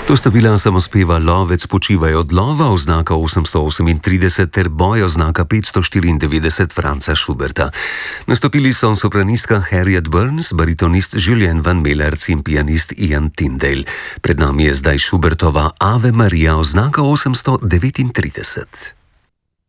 To sta bila samospeva Lovec počivaj od lova oznaka 838 ter Boj oznaka 594 Franca Schuberta. Nastopili so sopranistka Harriet Burns, baritonist Julien Van Melerc in pianist Ian Tyndale. Pred nami je zdaj Schubertova Ave Maria oznaka 839.